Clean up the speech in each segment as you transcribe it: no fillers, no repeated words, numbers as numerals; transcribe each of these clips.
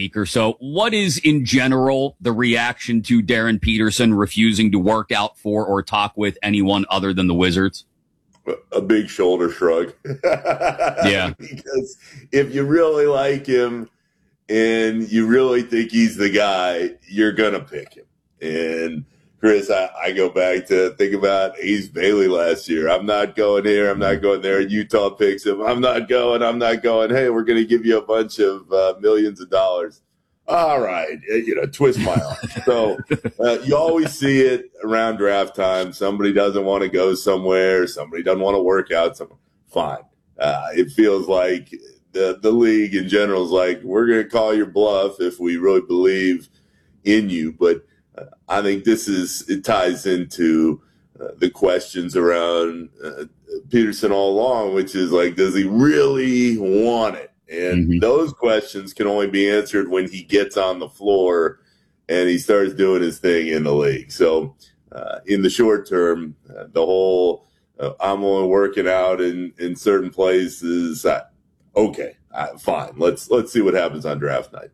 week or so. What is, in general, the reaction to Darren Peterson refusing to work out for or talk with anyone other than the Wizards? A big shoulder shrug. Yeah. Because if you really like him and you really think he's the guy, you're going to pick him. And Chris, I go back to think about Ace Bailey last year. I'm not going here. I'm not going there. Utah picks him. I'm not going. Hey, we're going to give you a bunch of millions of dollars. All right. Twist my arm. So you always see it around draft time. Somebody doesn't want to go somewhere. Somebody doesn't want to work out somewhere. Fine. It feels like the league in general is like, we're going to call your bluff if we really believe in you. But I think it ties into the questions around Peterson all along, which is like, does he really want it? And those questions can only be answered when he gets on the floor and he starts doing his thing in the league. So in the short term, the whole I'm only working out in certain places. Okay, fine. Let's see what happens on draft night.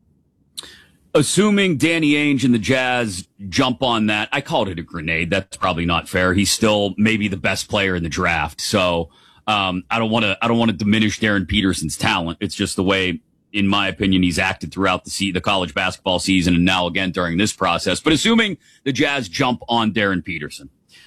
Assuming Danny Ainge and the Jazz jump on that, I called it a grenade. That's probably not fair. He's still maybe the best player in the draft. So I don't want to diminish Darren Peterson's talent. It's just the way, in my opinion, he's acted throughout the college basketball season and now again during this process. But assuming the Jazz jump on Darren Peterson,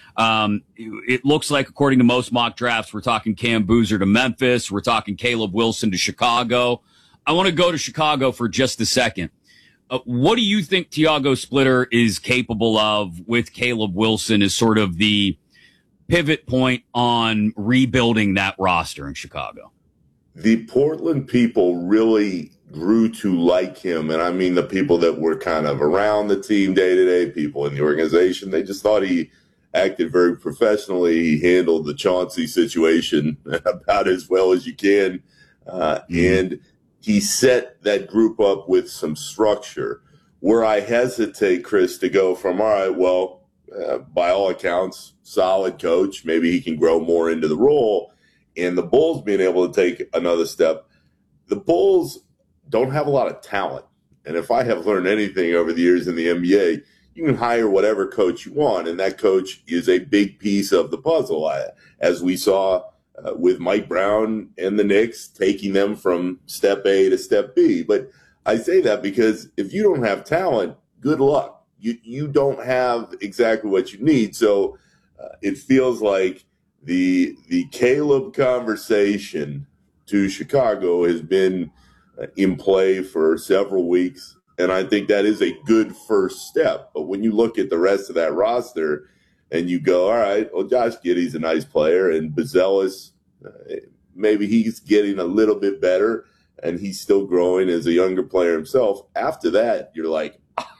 it looks like, according to most mock drafts, we're talking Cam Boozer to Memphis. We're talking Caleb Wilson to Chicago. I want to go to Chicago for just a second. What do you think Tiago Splitter is capable of with Caleb Wilson as sort of the pivot point on rebuilding that roster in Chicago? The Portland people really grew to like him. And I mean, the people that were kind of around the team day to day, people in the organization, they just thought he acted very professionally. He handled the Chauncey situation about as well as you can. And he set that group up with some structure. Where I hesitate, Chris, to go from, all right, well, by all accounts, solid coach. Maybe he can grow more into the role. And the Bulls being able to take another step. The Bulls don't have a lot of talent. And if I have learned anything over the years in the NBA, you can hire whatever coach you want. And that coach is a big piece of the puzzle, as we saw with Mike Brown and the Knicks, taking them from step A to step B. But I say that because if you don't have talent, good luck. You don't have exactly what you need. So it feels like the Caleb conversation to Chicago has been in play for several weeks. And I think that is a good first step. But when you look at the rest of that roster and you go, all right, well, Josh Giddey's a nice player, and Buzelis, maybe he's getting a little bit better and he's still growing as a younger player himself. After that, you're like,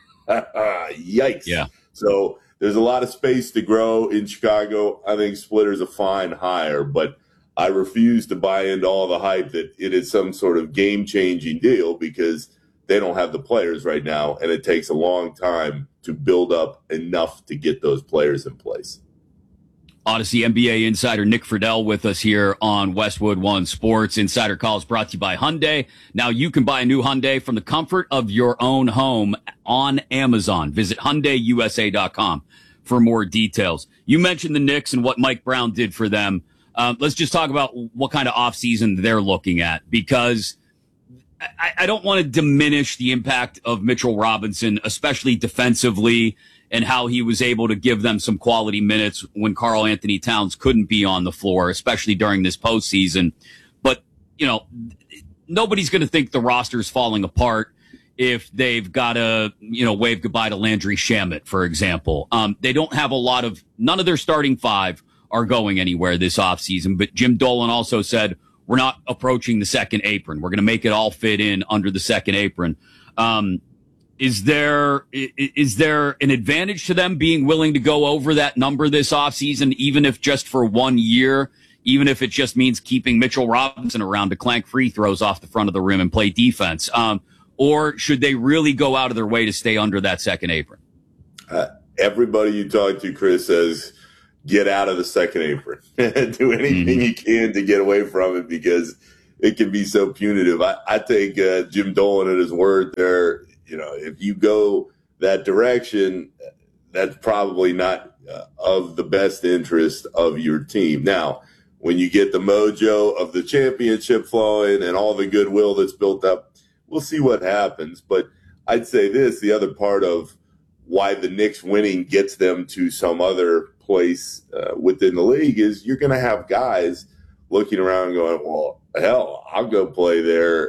yikes. Yeah. So there's a lot of space to grow in Chicago. I think Splitter's a fine hire, but I refuse to buy into all the hype that it is some sort of game-changing deal, because they don't have the players right now, and it takes a long time to build up enough to get those players in place. Odyssey NBA insider Nick Friedel with us here on Westwood One Sports. Insider Call is brought to you by Hyundai. Now you can buy a new Hyundai from the comfort of your own home on Amazon. Visit HyundaiUSA.com for more details. You mentioned the Knicks and what Mike Brown did for them. Let's just talk about what kind of offseason they're looking at, because I don't want to diminish the impact of Mitchell Robinson, especially defensively, and how he was able to give them some quality minutes when Karl Anthony Towns couldn't be on the floor, especially during this postseason. But, nobody's going to think the roster's falling apart if they've got to, wave goodbye to Landry Shamet, for example. They don't have none of their starting five are going anywhere this offseason. But Jim Dolan also said, we're not approaching the second apron. We're going to make it all fit in under the second apron. Is there an advantage to them being willing to go over that number this offseason, even if just for 1 year, even if it just means keeping Mitchell Robinson around to clank free throws off the front of the rim and play defense? Or should they really go out of their way to stay under that second apron? Everybody you talk to, Chris, says get out of the second apron. Do anything you can to get away from it, because it can be so punitive. I take Jim Dolan at his word there. If you go that direction, that's probably not of the best interest of your team. Now, when you get the mojo of the championship flowing and all the goodwill that's built up, we'll see what happens. But I'd say this, the other part of why the Knicks winning gets them to some other place within the league is you're going to have guys looking around and going, well, hell, I'll go play there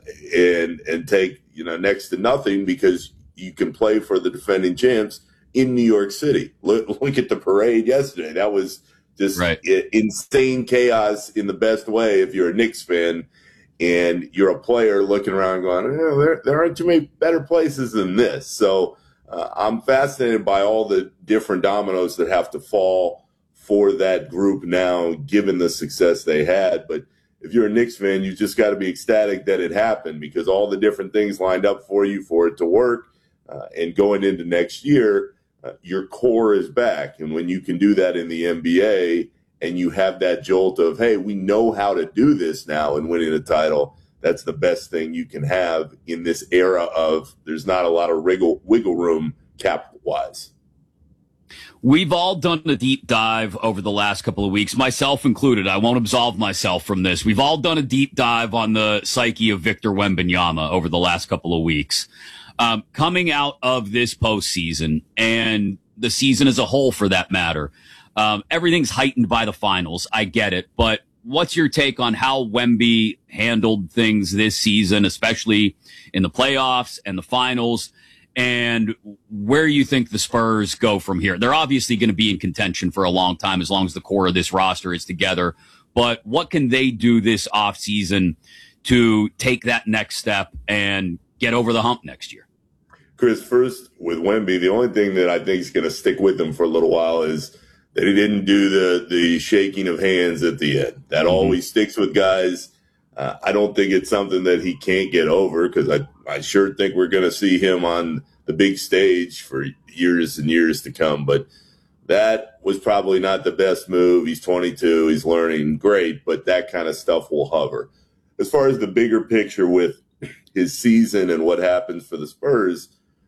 and take, next to nothing because you can play for the defending champs in New York City. Look at the parade yesterday. That was just insane chaos in the best way if you're a Knicks fan and you're a player looking around going, there aren't too many better places than this. So I'm fascinated by all the different dominoes that have to fall for that group now, given the success they had. But if you're a Knicks fan, you just got to be ecstatic that it happened because all the different things lined up for you for it to work. And going into next year, your core is back. And when you can do that in the NBA and you have that jolt of, hey, we know how to do this now and winning a title, that's the best thing you can have in this era of there's not a lot of wiggle room cap-wise. We've all done a deep dive over the last couple of weeks, myself included. I won't absolve myself from this. We've all done a deep dive on the psyche of Victor Wembanyama over the last couple of weeks. Coming out of this postseason and the season as a whole, for that matter, everything's heightened by the finals. I get it. But what's your take on how Wemby handled things this season, especially in the playoffs and the finals, and where you think the Spurs go from here? They're obviously going to be in contention for a long time as long as the core of this roster is together. But what can they do this offseason to take that next step and get over the hump next year? Chris, first with Wemby, the only thing that I think is going to stick with him for a little while is that he didn't do the shaking of hands at the end. That always sticks with guys. I don't think it's something that he can't get over because I sure think we're going to see him on the big stage for years and years to come. But that was probably not the best move. He's 22. He's learning. Great. But that kind of stuff will hover. As far as the bigger picture with his season and what happens for the Spurs,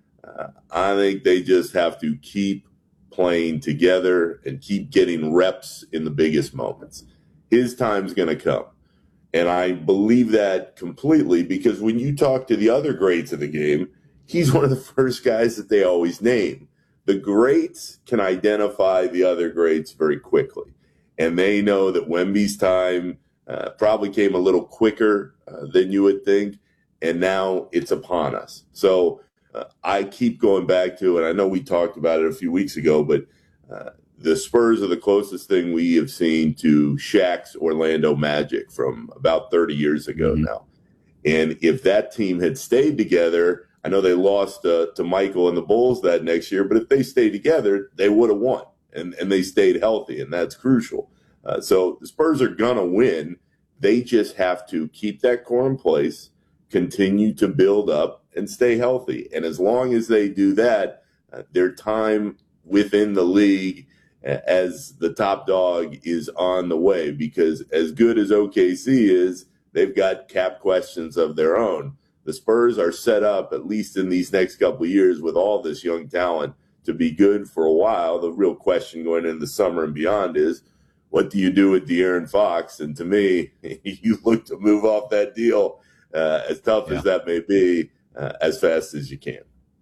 I think they just have to keep playing together and keep getting reps in the biggest moments. His time's going to come. And I believe that completely because when you talk to the other greats of the game, he's one of the first guys that they always name. The greats can identify the other greats very quickly. And they know that Wemby's time probably came a little quicker than you would think. And now it's upon us. So I keep going back to, and I know we talked about it a few weeks ago, but the Spurs are the closest thing we have seen to Shaq's Orlando Magic from about 30 years ago now. And if that team had stayed together, I know they lost to Michael and the Bulls that next year, but if they stayed together, they would have won. And they stayed healthy, and that's crucial. So the Spurs are going to win. They just have to keep that core in place, continue to build up, and stay healthy. And as long as they do that, their time within the league as the top dog is on the way. Because as good as OKC is, they've got cap questions of their own. The Spurs are set up, at least in these next couple of years, with all this young talent to be good for a while. The real question going into the summer and beyond is, what do you do with De'Aaron Fox? And to me, you look to move off that deal, as tough as that may be, as fast as you can.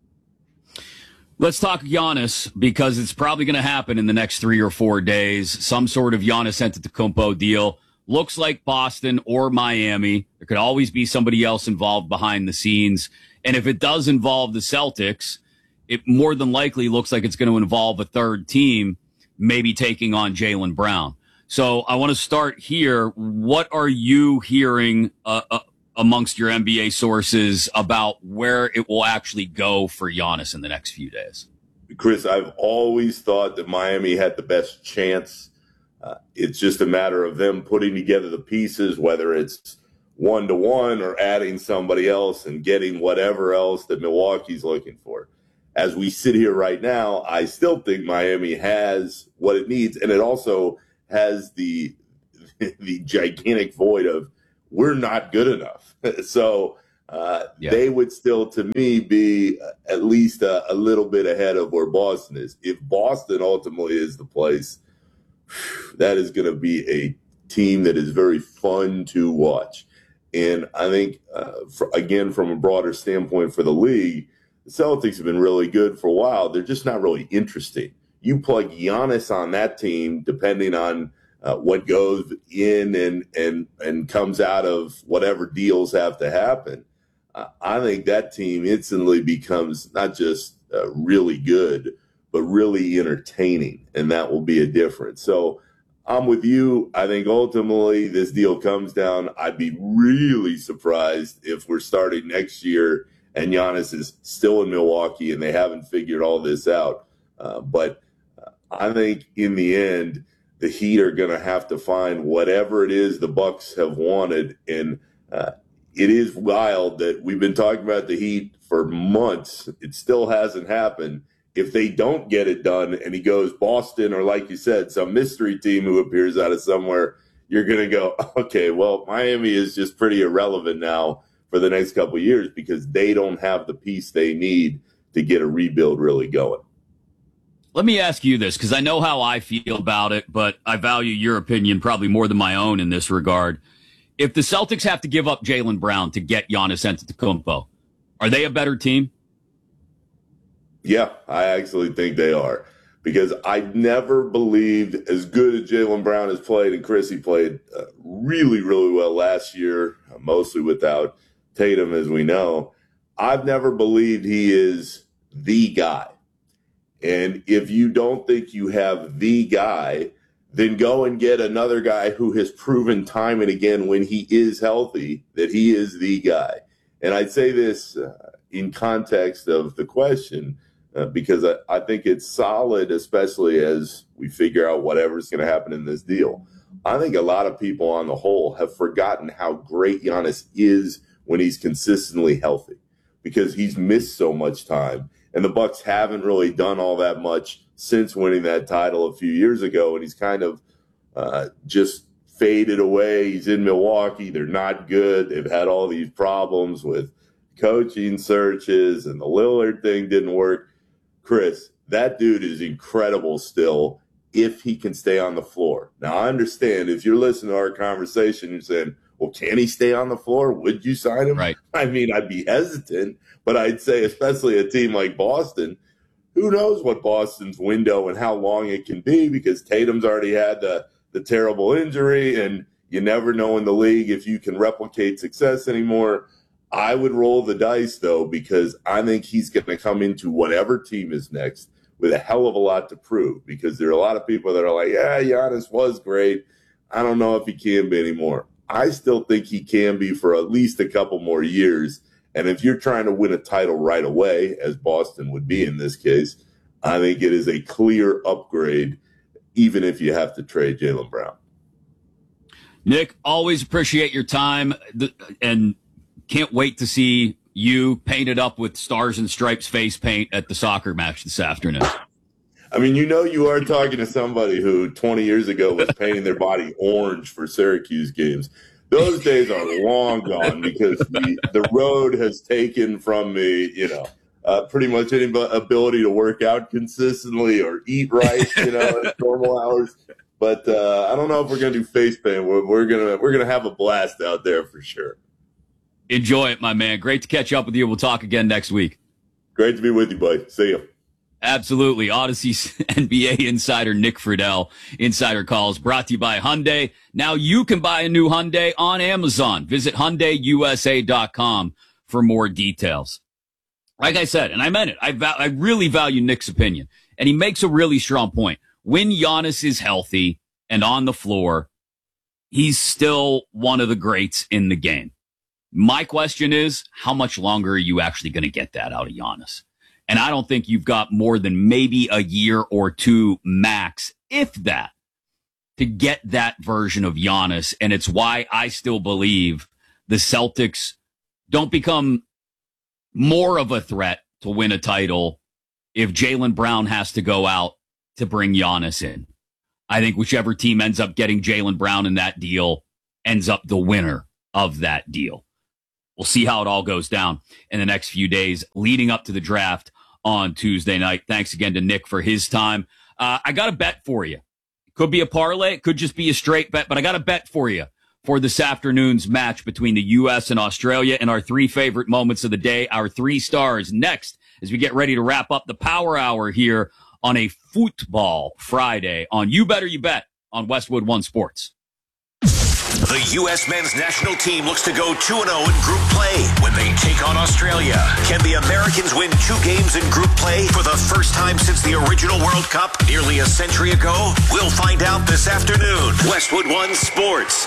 Let's talk Giannis, because it's probably going to happen in the next 3 or 4 days. Some sort of Giannis Antetokounmpo deal. Looks like Boston or Miami. There could always be somebody else involved behind the scenes. And if it does involve the Celtics, it more than likely looks like it's going to involve a third team, maybe taking on Jaylen Brown. So I want to start here. What are you hearing amongst your NBA sources about where it will actually go for Giannis in the next few days? Chris, I've always thought that Miami had the best chance. It's just a matter of them putting together the pieces, whether it's 1-to-1 or adding somebody else and getting whatever else that Milwaukee's looking for. As we sit here right now, I still think Miami has what it needs, and it also has the gigantic void of we're not good enough. So they would still, to me, be at least a little bit ahead of where Boston is. If Boston ultimately is the place, that is going to be a team that is very fun to watch. And I think, again, from a broader standpoint for the league, the Celtics have been really good for a while. They're just not really interesting. You plug Giannis on that team, depending on what goes in and comes out of whatever deals have to happen, I think that team instantly becomes not just really good, but really entertaining, and that will be a difference. So I'm with you. I think ultimately this deal comes down. I'd be really surprised if we're starting next year and Giannis is still in Milwaukee and they haven't figured all this out. But I think in the end, the Heat are going to have to find whatever it is the Bucks have wanted. And it is wild that we've been talking about the Heat for months. It still hasn't happened. If they don't get it done and he goes Boston or, like you said, some mystery team who appears out of somewhere, you're going to go, okay, well, Miami is just pretty irrelevant now for the next couple of years because they don't have the piece they need to get a rebuild really going. Let me ask you this, because I know how I feel about it, but I value your opinion probably more than my own in this regard. If the Celtics have to give up Jaylen Brown to get Giannis Antetokounmpo, are they a better team? Yeah, I actually think they are, because I never believed, as good as Jaylen Brown has played, and Chris, he played really, really well last year, mostly without Tatum, as we know. I've never believed he is the guy. And if you don't think you have the guy, then go and get another guy who has proven time and again when he is healthy that he is the guy. And I'd say this in context of the question, because I think it's solid, especially as we figure out whatever's going to happen in this deal. I think a lot of people on the whole have forgotten how great Giannis is when he's consistently healthy, because he's missed so much time. And the Bucks haven't really done all that much since winning that title a few years ago. And he's kind of just faded away. He's in Milwaukee. They're not good. They've had all these problems with coaching searches, and the Lillard thing didn't work. Chris, that dude is incredible still if he can stay on the floor. Now, I understand if you're listening to our conversation, you're saying, well, can he stay on the floor? Would you sign him? Right. I mean, I'd be hesitant, but I'd say especially a team like Boston, who knows what Boston's window and how long it can be, because Tatum's already had the terrible injury, and you never know in the league if you can replicate success anymore. I would roll the dice, though, because I think he's going to come into whatever team is next with a hell of a lot to prove, because there are a lot of people that are like, yeah, Giannis was great. I don't know if he can be anymore. I still think he can be for at least a couple more years. And if you're trying to win a title right away, as Boston would be in this case, I think it is a clear upgrade, even if you have to trade Jaylen Brown. Nick, always appreciate your time, and can't wait to see you painted up with Stars and Stripes face paint at the soccer match this afternoon. I mean, you are talking to somebody who 20 years ago was painting their body orange for Syracuse games. Those days are long gone, because the road has taken from me, pretty much any ability to work out consistently or eat right, at normal hours. But I don't know if we're going to do face paint. We're gonna have a blast out there for sure. Enjoy it, my man. Great to catch up with you. We'll talk again next week. Great to be with you, buddy. See you. Absolutely. Odyssey's NBA insider Nick Friedell. Insider Calls brought to you by Hyundai. Now you can buy a new Hyundai on Amazon. Visit HyundaiUSA.com for more details. Like I said, and I meant it, I really value Nick's opinion. And he makes a really strong point. When Giannis is healthy and on the floor, he's still one of the greats in the game. My question is, how much longer are you actually going to get that out of Giannis? And I don't think you've got more than maybe a year or two max, if that, to get that version of Giannis. And it's why I still believe the Celtics don't become more of a threat to win a title if Jaylen Brown has to go out to bring Giannis in. I think whichever team ends up getting Jaylen Brown in that deal ends up the winner of that deal. We'll see how it all goes down in the next few days leading up to the draft on Tuesday night. Thanks again to Nick for his time. I got a bet for you. It could be a parlay. It could just be a straight bet, but I got a bet for you for this afternoon's match between the U.S. and Australia and our 3 favorite moments of the day, our 3 stars next as we get ready to wrap up the Power Hour here on a Football Friday on You Better You Bet on Westwood One Sports. The U.S. men's national team looks to go 2-0 in group play when they take on Australia. Can the Americans win 2 games in group play for the first time since the original World Cup nearly a century ago? We'll find out this afternoon. Westwood One Sports.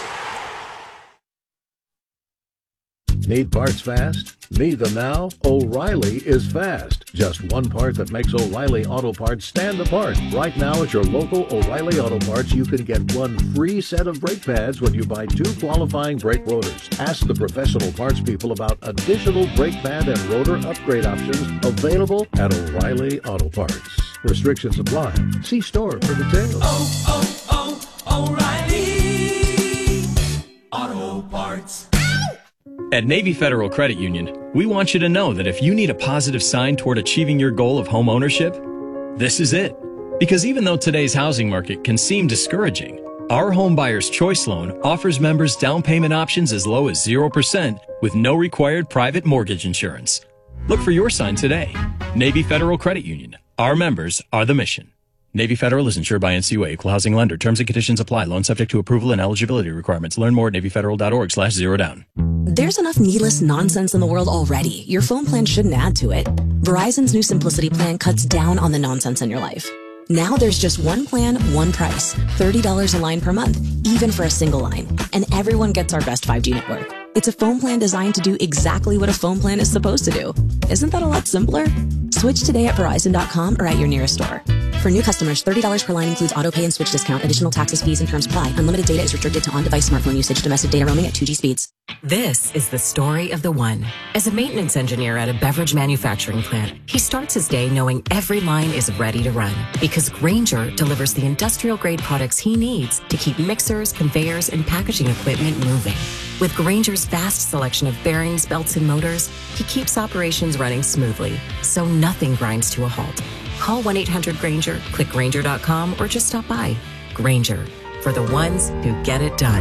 Need parts fast? Need them now? O'Reilly is fast. Just one part that makes O'Reilly Auto Parts stand apart. Right now at your local O'Reilly Auto Parts, you can get 1 free set of brake pads when you buy 2 qualifying brake rotors. Ask the professional parts people about additional brake pad and rotor upgrade options available at O'Reilly Auto Parts. Restrictions apply. See store for details. O'Reilly Auto Parts. At Navy Federal Credit Union, we want you to know that if you need a positive sign toward achieving your goal of home ownership, this is it. Because even though today's housing market can seem discouraging, our Home Buyer's Choice Loan offers members down payment options as low as 0% with no required private mortgage insurance. Look for your sign today. Navy Federal Credit Union. Our members are the mission. Navy Federal is insured by NCUA, Equal Housing Lender. Terms and conditions apply. Loan subject to approval and eligibility requirements. Learn more at NavyFederal.org/zerodown. There's enough needless nonsense in the world already. Your phone plan shouldn't add to it. Verizon's new Simplicity plan cuts down on the nonsense in your life. Now there's just one plan, one price. $30 a line per month, even for a single line. And everyone gets our best 5G network. It's a phone plan designed to do exactly what a phone plan is supposed to do. Isn't that a lot simpler? Switch today at Verizon.com or at your nearest store. For new customers, $30 per line includes auto pay and switch discount. Additional taxes, fees, and terms apply. Unlimited data is restricted to on-device smartphone usage. Domestic data roaming at 2G speeds. This is the story of the one. As a maintenance engineer at a beverage manufacturing plant, he starts his day knowing every line is ready to run because Grainger delivers the industrial-grade products he needs to keep mixers, conveyors, and packaging equipment moving. With Grainger's vast selection of bearings, belts, and motors, he keeps operations running smoothly, so nothing grinds to a halt. Call 1-800-GRAINGER, click Grainger.com, or just stop by. Grainger, for the ones who get it done.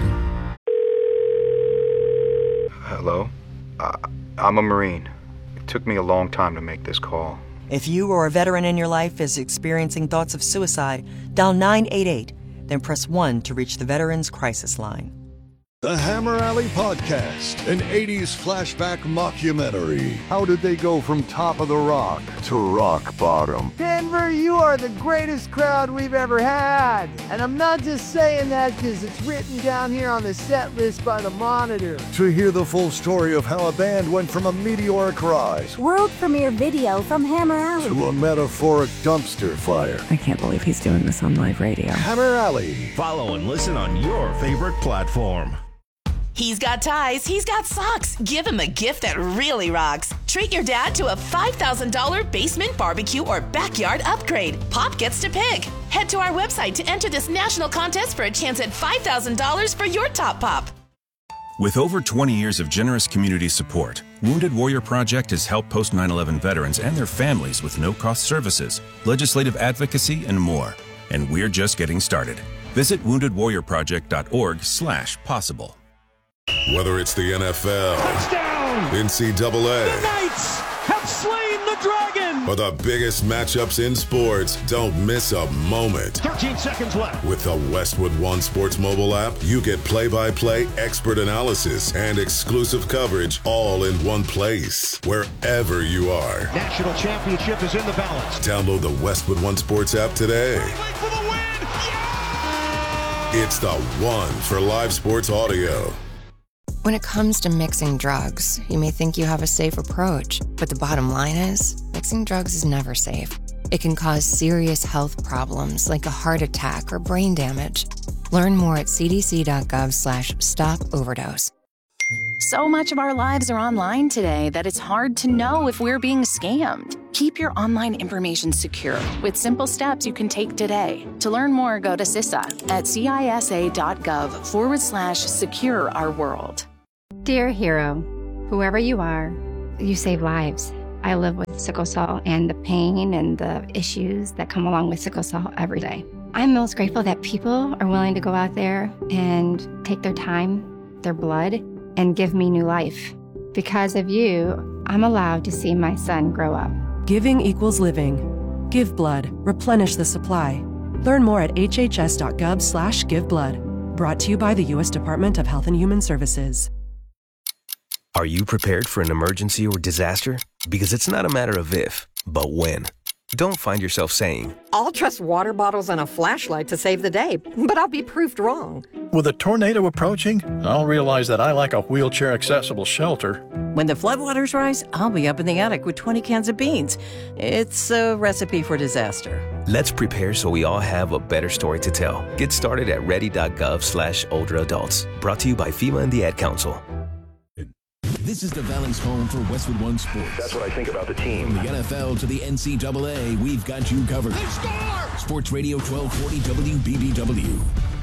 Hello? I'm a Marine. It took me a long time to make this call. If you or a veteran in your life is experiencing thoughts of suicide, dial 988, then press 1 to reach the Veterans Crisis Line. The Hammer Alley Podcast, an 80s flashback mockumentary. How did they go from top of the rock to rock bottom? Denver, you are the greatest crowd we've ever had. And I'm not just saying that because it's written down here on the set list by the Monitor. To hear the full story of how a band went from a meteoric rise, world premiere video from Hammer Alley, to a metaphoric dumpster fire. I can't believe he's doing this on live radio. Hammer Alley. Follow and listen on your favorite platform. He's got ties, he's got socks. Give him a gift that really rocks. Treat your dad to a $5,000 basement barbecue or backyard upgrade. Pop gets to pick. Head to our website to enter this national contest for a chance at $5,000 for your top pop. With over 20 years of generous community support, Wounded Warrior Project has helped post 9/11 veterans and their families with no-cost services, legislative advocacy, and more. And we're just getting started. Visit woundedwarriorproject.org/possible. Whether it's the NFL, touchdown, NCAA, the Knights have slain the dragon, or the biggest matchups in sports, don't miss a moment. 13 seconds left. With the Westwood One Sports mobile app, you get play-by-play, expert analysis, and exclusive coverage all in one place, wherever you are. National championship is in the balance. Download the Westwood One Sports app today. For the win. Yeah! It's the one for live sports audio. When it comes to mixing drugs, you may think you have a safe approach, but the bottom line is, mixing drugs is never safe. It can cause serious health problems like a heart attack or brain damage. Learn more at cdc.gov/stop-overdose. So much of our lives are online today that it's hard to know if we're being scammed. Keep your online information secure with simple steps you can take today. To learn more, go to CISA at cisa.gov/secure our world. Dear hero, whoever you are, you save lives. I live with sickle cell and the pain and the issues that come along with sickle cell every day. I'm most grateful that people are willing to go out there and take their time, their blood, and give me new life. Because of you, I'm allowed to see my son grow up. Giving equals living. Give blood. Replenish the supply. Learn more at hhs.gov/giveblood. Brought to you by the U.S. Department of Health and Human Services. Are you prepared for an emergency or disaster? Because it's not a matter of if, but when. Don't find yourself saying, I'll trust water bottles and a flashlight to save the day, but I'll be proved wrong. With a tornado approaching, I'll realize that I lack a wheelchair-accessible shelter. When the floodwaters rise, I'll be up in the attic with 20 cans of beans. It's a recipe for disaster. Let's prepare so we all have a better story to tell. Get started at ready.gov/older adults. Brought to you by FEMA and the Ad Council. This is the Valley's home for Westwood One Sports. That's what I think about the team. From the NFL to the NCAA, we've got you covered. They score! Sports Radio 1240 WBBW.